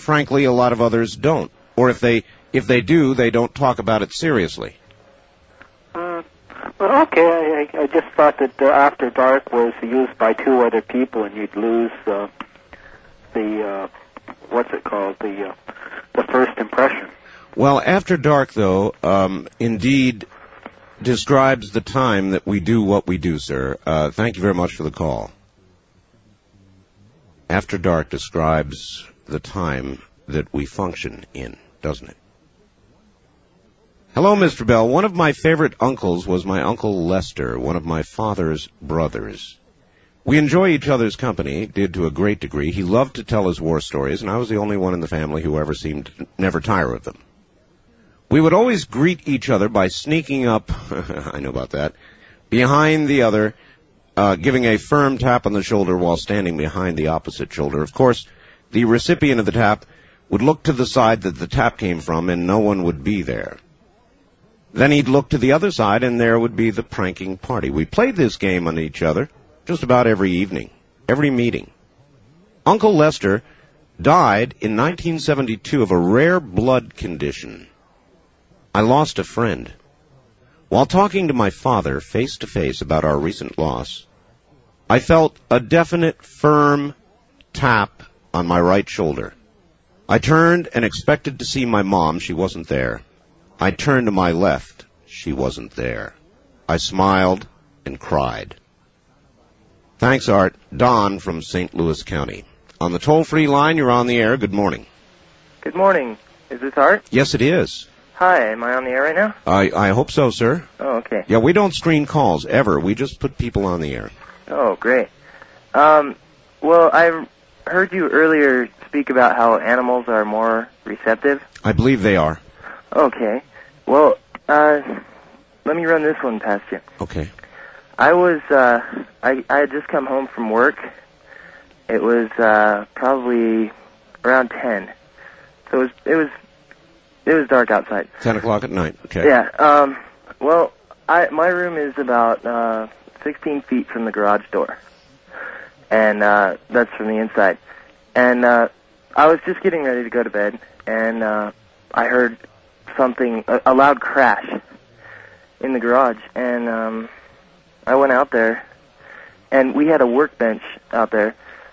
frankly, a lot of others don't. Or if they do, they don't talk about it seriously. Well, okay, I just thought that After Dark was used by two other people, and you'd lose the first impression. Well, After Dark, though, indeed describes the time that we do what we do, sir. Thank you very much for the call. After Dark describes the time that we function in, doesn't it? Hello, Mr. Bell. One of my favorite uncles was my Uncle Lester, one of my father's brothers. We enjoy each other's company, did to a great degree. He loved to tell his war stories, and I was the only one in the family who ever seemed to never tire of them. We would always greet each other by sneaking up, I know about that, behind the other, giving a firm tap on the shoulder while standing behind the opposite shoulder. Of course, the recipient of the tap would look to the side that the tap came from, and no one would be there. Then he'd look to the other side, and there would be the pranking party. We played this game on each other just about every evening, every meeting. Uncle Lester died in 1972 of a rare blood condition. I lost a friend. While talking to my father face-to-face about our recent loss, I felt a definite, firm tap on my right shoulder. I turned and expected to see my mom. She wasn't there. I turned to my left. She wasn't there. I smiled and cried. Thanks, Art. Don from St. Louis County. On the toll-free line, you're on the air. Good morning. Good morning. Is this Art? Yes, it is. Hi, am I on the air right now? I hope so, sir. Oh, okay. Yeah, we don't screen calls, ever. We just put people on the air. Oh, great. Well, I heard you earlier speak about how animals are more receptive. I believe they are. Okay. Well, let me run this one past you. Okay. I had just come home from work. It was probably around 10. So it was dark outside. 10 o'clock at night. Okay. Yeah. Well, my room is about 16 feet from the garage door, and that's from the inside. And I was just getting ready to go to bed, and I heard something, a loud crash in the garage, and I went out there, and we had a workbench out there.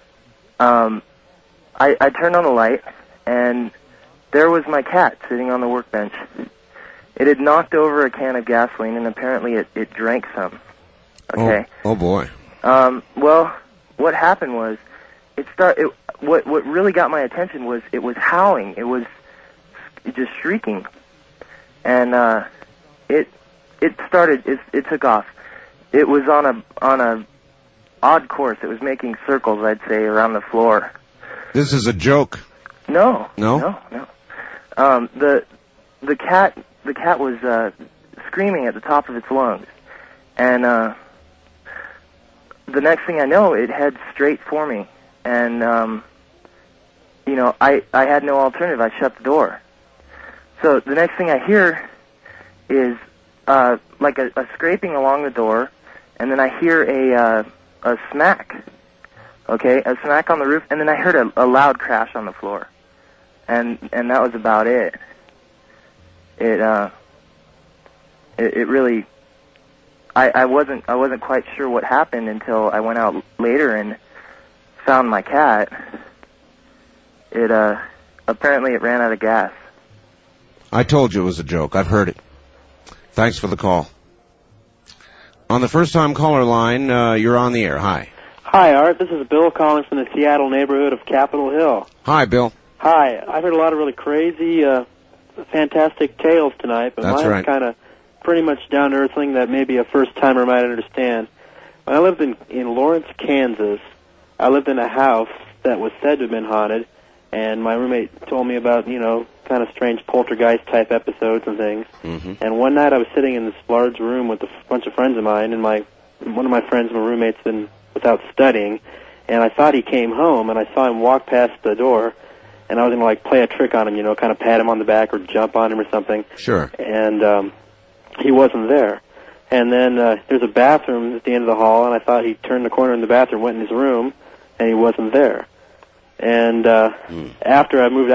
I turned on the light, and there was my cat sitting on the workbench. It had knocked over a can of gasoline, and apparently it drank some. Okay. Oh boy. Well, what happened was, what really got my attention was it was howling. It was just shrieking, and it took off. It was on a odd course. It was making circles, I'd say, around the floor. This is a joke. No. No? No. The cat was screaming at the top of its lungs, and the next thing I know, it heads straight for me, and I had no alternative. I shut the door. So the next thing I hear is like a scraping along the door, and then I hear a smack. Okay, a smack on the roof, and then I heard a loud crash on the floor, and that was about it. It really, I wasn't quite sure what happened until I went out later and found my cat. Apparently it ran out of gas. I told you it was a joke. I've heard it. Thanks for the call. On the first-time caller line, you're on the air. Hi. Hi, Art. This is Bill calling from the Seattle neighborhood of Capitol Hill. Hi, Bill. Hi. I've heard a lot of really crazy, fantastic tales tonight, but mine's kind of pretty much down-to-earth thing that maybe a first-timer might understand. When I lived in Lawrence, Kansas, I lived in a house that was said to have been haunted, and my roommate told me about, kind of strange poltergeist-type episodes and things. Mm-hmm. And one night I was sitting in this large room with a bunch of friends of mine, and one of my friends, my roommate's been without studying, and I thought he came home, and I saw him walk past the door, and I was going to, play a trick on him, kind of pat him on the back or jump on him or something. Sure. And he wasn't there. And then there's a bathroom at the end of the hall, and I thought he turned the corner in the bathroom, went in his room, and he wasn't there. And after I moved